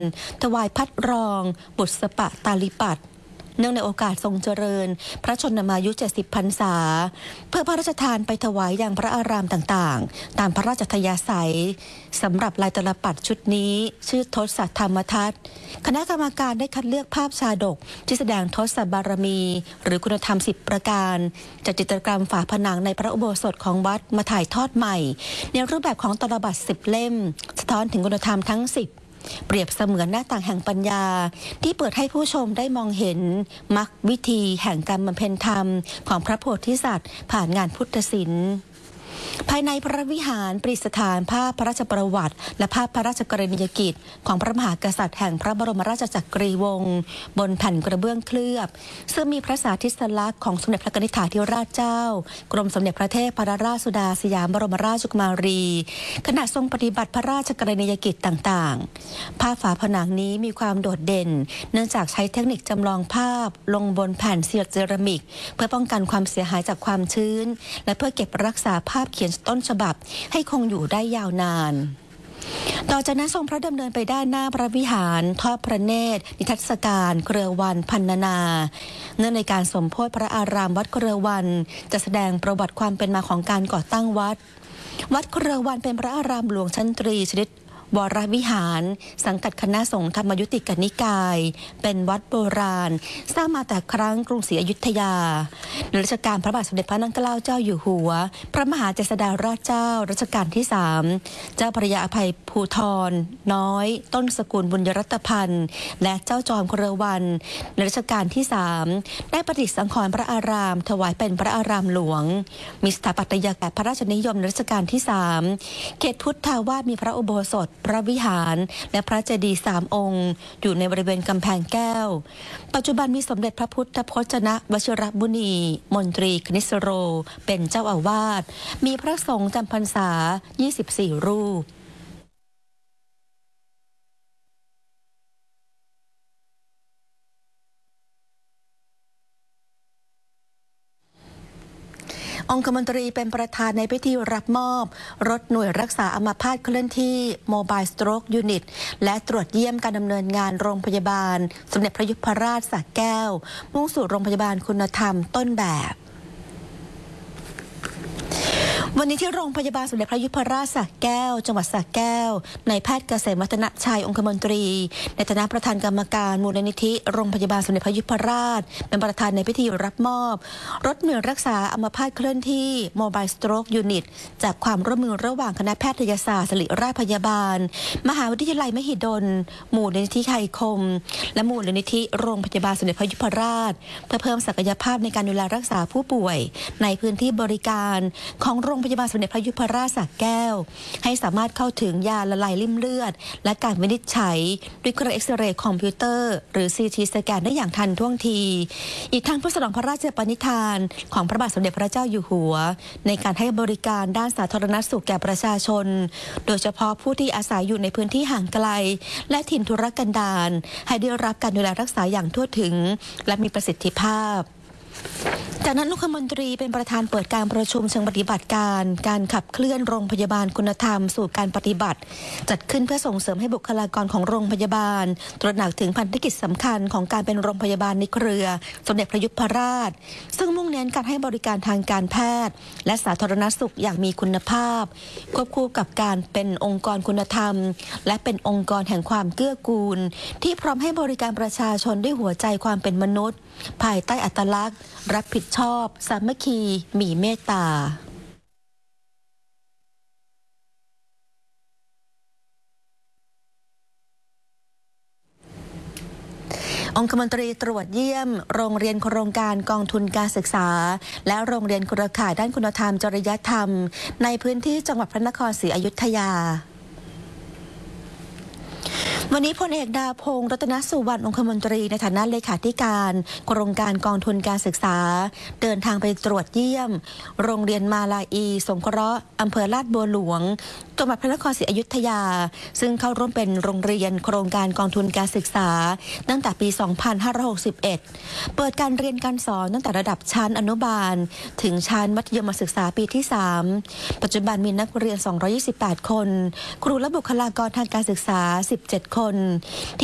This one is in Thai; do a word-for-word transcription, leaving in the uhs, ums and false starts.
ถวายพัดรองบุษปะตาลิปัตเนื่องในโอกาสทรงเจริญพระชนมายุเจ็ดสิบพรรษาเพื่อพระราชทานไปถวายยังพระอารามต่างๆตามพระราชทยาศัยสำหรับลายตลับปัดชุดนี้ชื่อทศธรรมทัศน์คณะกรรมการได้คัดเลือกภาพชาดกที่แสดงทศบารมีหรือคุณธรรมสิบประการจากจิตรกรรมฝาผนังในพระอุโบสถของวัดมาถ่ายทอดใหม่ในรูปแบบของตลับปัดสิบเล่มสะท้อนถึงคุณธรรมทั้งสิบเปรียบเสมือนหน้าต่างแห่งปัญญาที่เปิดให้ผู้ชมได้มองเห็นมรรควิธีแห่งการบำเพ็ญธรรมของพระโพธิสัตว์ผ่านงานพุทธศิลป์ภายในพระวิหารประดิษฐานภาพพระราชประวัติและภาพพระราชกรณียกิจของพระมหากษัตริย์แห่งพระบรมราชจักรีวงศ์บนแผ่นกระเบื้องเคลือบซึ่งมีพระสาธิสลักษณ์ของสมเด็จพระนิธิธิราชเจ้ากรมสมเด็จพระเทพรัตนราชสุดาสยามบรมราชกุมารีขณะทรงปฏิบัติพระราชกรณียกิจต่างๆภาพฝาผนังนี้มีความโดดเด่นเนื่องจากใช้เทคนิคจำลองภาพลงบนแผ่นเซรามิกเพื่อป้องกันความเสียหายจากความชื้นและเพื่อเก็บรักษาภาพเขียนต้นฉบับให้คงอยู่ได้ยาวนานต่อจากนั้นทรงพระดำเนินไปด้านหน้าพระวิหารทอดพระเนตรนิทรรศการเครือวันพันนาเนื่องในการสมโภชพระอารามวัดเครือวันจะแสดงประวัติความเป็นมาของการก่อตั้งวัดวัดเครือวันเป็นพระอารามหลวงชั้นตรีชนิดวรวิหารสังกัดคณะสงฆ์ธรรมยุติกนิกายเป็นวัดโบราณสร้างมาแต่ครั้งกรุงศรีอยุธยาในรัชกาลพระบาทสมเด็จพระนั่งเกล้าเจ้าอยู่หัวพระมหาเจษฎาราชเจ้ารัชกาลที่สามเจ้าพระยาอภัยภูธรน้อยต้นสกุลบุญยรัตพันธ์และเจ้าจอมเครือวันในรัชกาลที่สามได้ประดิษฐ์สังขรณ์พระอารามถวายเป็นพระอารามหลวงมีสถาปัตยกรรมพระราชนิยมในรัชกาลที่สามเขตพุทธาวาสมีพระอุโบสถพระวิหารและพระเจดีย์สามองค์อยู่ในบริเวณกำแพงแก้วปัจจุบันมีสมเด็จพระพุทธพจนะวชิรมุนีมนตรีคณิสโรเป็นเจ้าอาวาสมีพระสงฆ์จำพรรษายี่สิบสี่รูปองคมนตรีเป็นประธานในพิธีรับมอบรถหน่วยรักษาอัมพาตเคลื่อนที่ Mobile Stroke Unit และตรวจเยี่ยมการดำเนินงานโรงพยาบาลสมเด็จพระยุพราชสระแก้วมุ่งสู่โรงพยาบาลคุณธรรมต้นแบบวันนี้ที่โรงพยาบาลสมเด็จพระยุพราชสระแก้วจังหวัดสระแก้วนายแพทย์เกษมวัฒนชัยองคมนตรีในฐานะประธานกรรมการมูลนิธิโรงพยาบาลสมเด็จพระยุพราชเป็นประธานในพิธีรับมอบรถหน่วยรักษาอัมพาตเคลื่อนที่ Mobile Stroke Unit จากความร่วมมือระหว่างคณะแพทยศาสตร์ศิริราชพยาบาลมหาวิทยาลัยมหิดลมูลนิธิไทยคมและมูลนิธิโรงพยาบาลสมเด็จพระยุพราชเพื่อเพิ่มศักยภาพในการดูแลรักษาผู้ป่วยในพื้นที่บริการของโรงพยาบาลสมเด็จพระยุพราชสระแก้วให้สามารถเข้าถึงยาละลายริ่มเลือดและการวินิจฉัยด้วยเครื่องเอ็กซเรย์คอมพิวเตอร์หรือ ซี ที สแกนได้อย่างทันท่วงทีอีกทั้งเพื่อสนองพระราชปณิธานของพระบาทสมเด็จพระเจ้าอยู่หัวในการให้บริการด้านสาธารณสุขแก่ประชาชนโดยเฉพาะผู้ที่อาศัยอยู่ในพื้นที่ห่างไกลและถิ่นทุรกันดารให้ได้รับการดูแลรักษาอย่างทั่วถึงและมีประสิทธิภาพจากนั้นองคมนตรีเป็นประธานเปิดการประชุมเชิงปฏิบัติการการขับเคลื่อนโรงพยาบาลคุณธรรมสู่การปฏิบัติจัดขึ้นเพื่อส่งเสริมให้บุคลากรของโรงพยาบาลตระหนักถึงพันธกิจสำคัญของการเป็นโรงพยาบาลในเครือสมเด็จพระยุพราชซึ่งมุ่งเน้นการให้บริการทางการแพทย์และสาธารณสุขอย่างมีคุณภาพควบคู่กับการเป็นองค์กรคุณธรรมและเป็นองค์กรแห่งความเกื้อกูลที่พร้อมให้บริการประชาชนด้วยหัวใจความเป็นมนุษย์ภายใต้อัตลักษณ์รับผิดชอบสามัคคีมีเมตตาองคมนตรีตรวจเยี่ยมโรงเรียนโครงการกองทุนการศึกษาและโรงเรียนเครือข่ายด้านคุณธรรมจริยธรรมในพื้นที่จังหวัดพระนครศรีอยุธยาวันนี้พลเอกดาพงษ์รัตนสุวรรณองคมนตรีในฐานะเลขาธิการโครงการกองทุนการศึกษาเดินทางไปตรวจเยี่ยมโรงเรียนมาลาอีสงเคราะห์อำเภอลาดบัวหลวงตจังหวัดพระนครศรีอยุธยาซึ่งเข้าร่วมเป็นโรงเรียนโครงการกองทุนการศึกษาตั้งแต่ปี สองพันห้าร้อยหกสิบเอ็ด เปิดการเรียนการสอนตั้งแต่ระดับชั้นอนุบาลถึงชั้นมัธยมศึกษาปีที่ สาม ปัจจุบันมีนักเรียน สองร้อยยี่สิบแปด คนครูและบุคลากรทางการศึกษา สิบเจ็ด คน